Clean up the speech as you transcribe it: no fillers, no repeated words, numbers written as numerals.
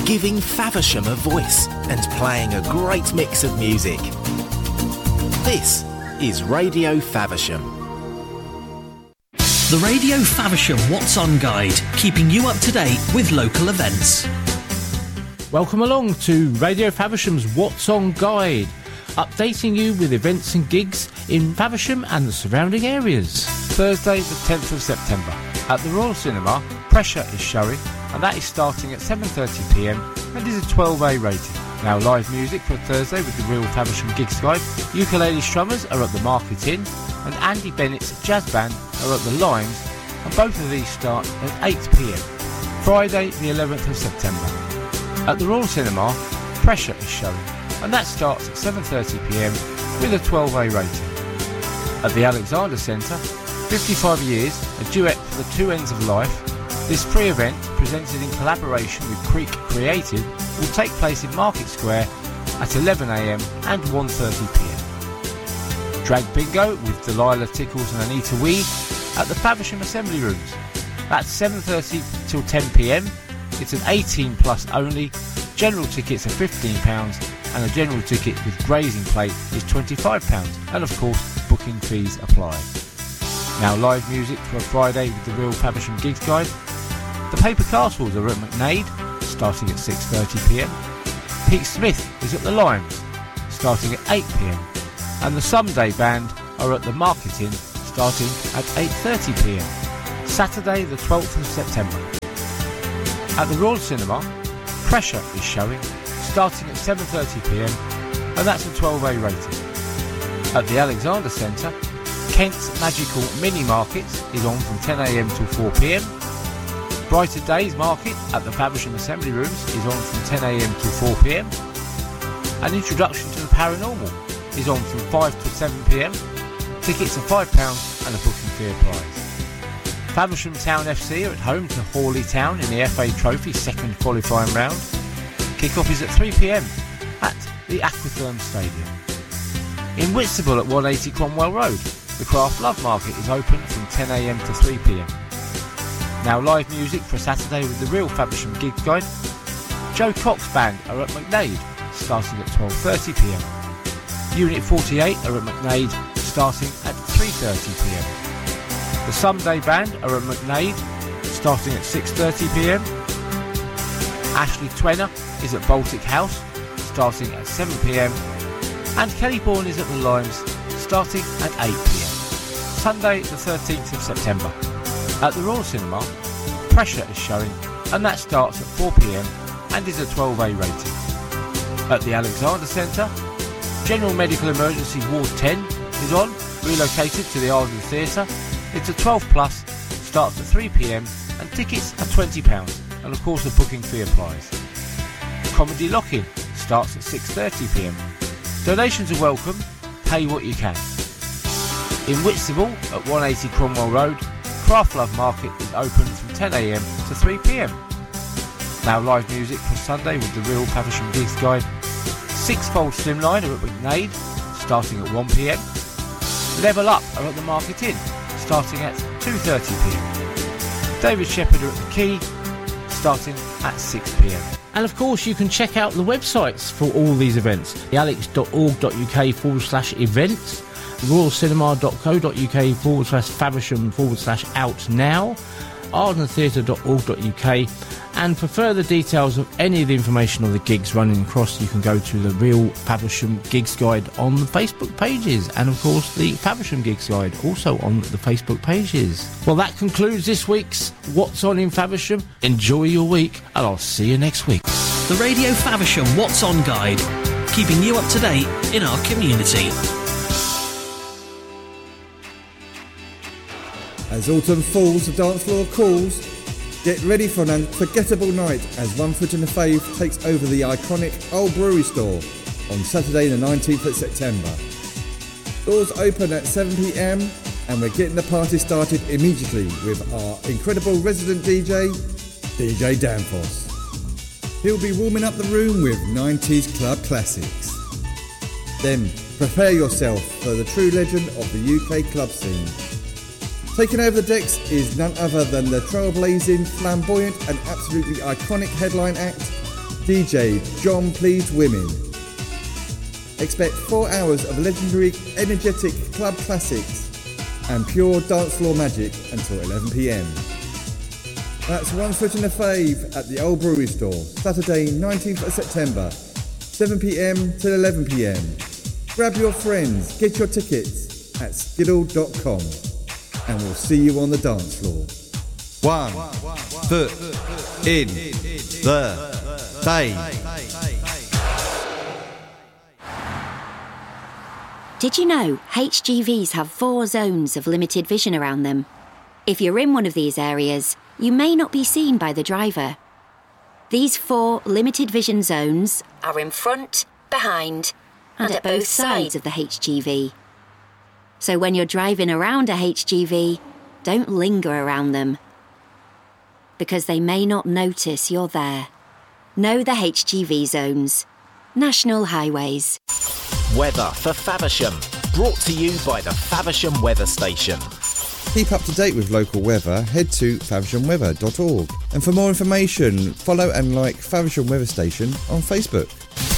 giving Faversham a voice and playing a great mix of music. This is Radio Faversham. The Radio Faversham What's On Guide, keeping you up to date with local events. Welcome along to Radio Faversham's What's On Guide, updating you with events and gigs in Faversham and the surrounding areas. Thursday the 10th of September at the Royal Cinema, Pressure is showing, and that is starting at 7:30pm and is a 12A rating. Now live music for Thursday with the Real Faversham Gigs Guide. Ukulele Strummers are at the Market Inn and Andy Bennett's Jazz Band are at the Limes, and both of these start at 8pm. Friday the 11th of September at the Royal Cinema, Pressure is showing, and that starts at 7:30pm with a 12A rating. At the Alexander Centre, 55 years, a duet for the two ends of life. This free event, presented in collaboration with Creek Creative, will take place in Market Square at 11am and 1:30pm. Drag Bingo with Delilah Tickles and Anita Wee at the Faversham Assembly Rooms. That's 7:30 till 10pm. It's an 18 plus only. General tickets are £15 and a general ticket with grazing plate is £25, and of course booking fees apply. Now live music for Friday with the Real Faversham Gigs Guide. The Paper Castles are at McNaid, starting at 6:30pm. Pete Smith is at the Limes, starting at 8pm. And the Someday Band are at the Market Inn, starting at 8:30pm. Saturday the 12th of September. At the Royal Cinema, Pressure is showing, starting at 7:30pm, and that's a 12A rating. At the Alexander Centre, Kent's Magical Mini Market is on from 10am till 4pm. Brighter Days Market at the Faversham Assembly Rooms is on from 10am till 4pm. An Introduction to the Paranormal is on from 5 to 7pm. Tickets are £5 and a booking fee applies. Faversham Town FC are at home to Hawley Town in the FA Trophy second qualifying round. Kick-off is at 3pm at the Aquatherm Stadium. In Whitstable at 180 Cromwell Road, the Craft Love Market is open from 10am to 3pm. Now live music for Saturday with the Real Faversham Gigs Guide. Joe Cox Band are at McNaid, starting at 12:30pm. Unit 48 are at McNaid, starting at 3:30pm. The Someday Band are at McNaid, starting at 6:30pm. Ashley Twenner is at Baltic House, starting at 7pm. And Kelly Bourne is at the Limes, starting at 8pm. Sunday the 13th of September. At the Royal Cinema, Pressure is showing, and that starts at 4pm and is a 12A rating. At the Alexander Centre, General Medical Emergency Ward 10 is on, relocated to the Arden Theatre. It's a 12 plus, starts at 3pm and tickets are £20, and of course a booking fee applies. Comedy Lock-In starts at 6:30pm. Donations are welcome, pay what you can. In Whitstable at 180 Cromwell Road, Craft Love Market is open from 10am to 3pm. Now live music for Sunday with the Real Faversham Gigs Guide. Sixfold Slimline are at McNaid, starting at 1pm. Level Up are at the Market Inn, starting at 2:30pm. David Shepherd are at the Quay, starting at 6pm. And of course you can check out the websites for all these events. thealex.org.uk/events, royalcinema.co.uk/Faversham/out now, ardentheatre.org.uk, and for further details of any of the information on the gigs running across, you can go to the Real Faversham Gigs Guide on the Facebook pages, and of course the Faversham Gigs Guide also on the Facebook pages. Well, that concludes this week's What's On in Faversham. Enjoy your week, and I'll see you next week. The Radio Faversham What's On Guide, keeping you up to date in our community. As autumn falls, the dance floor calls. Get ready for an unforgettable night as Runford and the Fave takes over the iconic Old Brewery Store on Saturday the 19th of September. Doors open at 7pm and we're getting the party started immediately with our incredible resident DJ, DJ Danfoss. He'll be warming up the room with 90s club classics. Then prepare yourself for the true legend of the UK club scene. Taking over the decks is none other than the trailblazing, flamboyant and absolutely iconic headline act, DJ John Pleased Women. Expect 4 hours of legendary, energetic club classics and pure dance floor magic until 11 p.m. That's One Foot in the Fave at the Old Brewery Store, Saturday 19th of September, 7 p.m. till 11 p.m. Grab your friends, get your tickets at skiddle.com and we'll see you on the dance floor. 1 foot in the fave. Did you know HGVs have 4 zones of limited vision around them? If you're in one of these areas, you may not be seen by the driver. These 4 limited vision zones are in front, behind, and at both sides of the HGV. So when you're driving around a HGV, don't linger around them, because they may not notice you're there. Know the HGV zones. National Highways. Weather for Faversham, brought to you by the Faversham Weather Station. Keep up to date with local weather, head to favershamweather.org. And for more information, follow and like Faversham Weather Station on Facebook.